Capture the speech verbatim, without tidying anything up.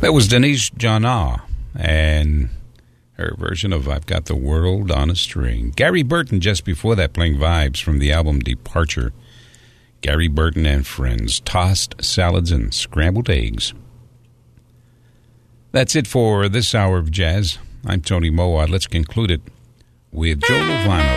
That was Denise Jana and her version of I've Got the World on a String. Gary Burton just before that playing Vibes from the album Departure. Gary Burton and Friends, Tossed Salads and Scrambled Eggs. That's it for this hour of jazz. I'm Tony Mowat. Let's conclude it with Joe Lovano.